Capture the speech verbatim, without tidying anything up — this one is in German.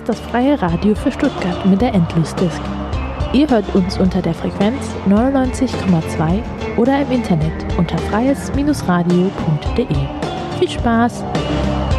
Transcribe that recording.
ist das freie Radio für Stuttgart mit der Endlosdisk. Ihr hört uns unter der Frequenz neunundneunzig Komma zwei oder im Internet unter freies Bindestrich radio punkt de. Viel Spaß!